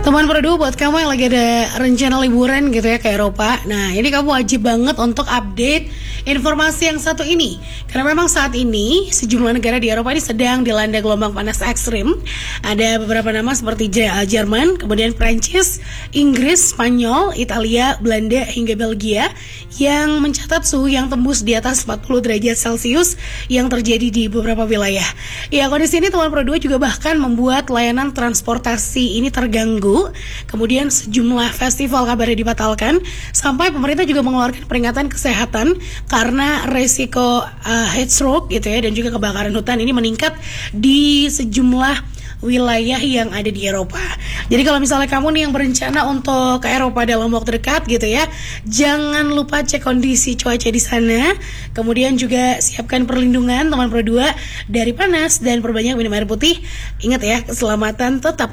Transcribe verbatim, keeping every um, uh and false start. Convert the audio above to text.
Teman Pro buat kamu yang lagi ada rencana liburan gitu ya ke Eropa. Nah, ini kamu wajib banget untuk update informasi yang satu ini. Karena memang saat ini sejumlah negara di Eropa ini sedang dilanda gelombang panas ekstrim. Ada beberapa nama seperti Jerman, kemudian Prancis, Inggris, Spanyol, Italia, Belanda hingga Belgia yang mencatat suhu yang tembus di atas empat puluh derajat Celcius yang terjadi di beberapa wilayah. Ya, kondisi ini teman Pro juga bahkan membuat layanan transportasi ini terganggu. Kemudian sejumlah festival kabarnya dibatalkan, sampai pemerintah juga mengeluarkan peringatan kesehatan karena resiko uh, heat stroke gitu ya, dan juga kebakaran hutan ini meningkat di sejumlah wilayah yang ada di Eropa. Jadi kalau misalnya kamu nih yang berencana untuk ke Eropa dalam waktu dekat gitu ya, jangan lupa cek kondisi cuaca di sana. Kemudian juga siapkan perlindungan teman Pro dua dari panas dan perbanyak minum air putih. Ingat ya, keselamatan tetap